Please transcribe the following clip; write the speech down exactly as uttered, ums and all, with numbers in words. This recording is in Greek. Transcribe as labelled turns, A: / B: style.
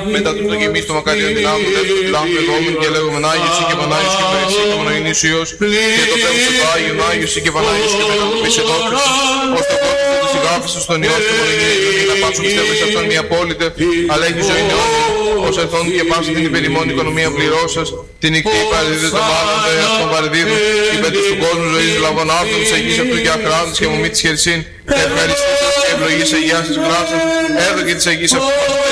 A: μετά του το γεμίσει το μακάριο δυνάμου, δεύτερο του λάμπου εγώμην και λέγομεν Άγιος ή και Πανάγιος και Περισί και μονοεινής Υιός και το Θεός του Άγιον Άγιος ή και Πανάγιος και μετά του πεις ενώπιση ως το κόψος του συγγάφησος στον Υιός και μονοεινής Υιός να πάψω πιστεύω σε αυτόν μη απόλυτε αλλά έχει ζωή νεόνια ως ερθόν και πάψω την υπερημών οικονομία πληρώσας την νυχτή παραδίδε των μάλλον δε αυτών παραδίδουν υπέτος του κόσμου ζωής λαβών άρθρων της Αγίας αυτού και αχράντης και μομή της χερσίν ευχαριστήσας και ευλογής Αγίας της γλάσσας έδωκε της Αγίας αυτού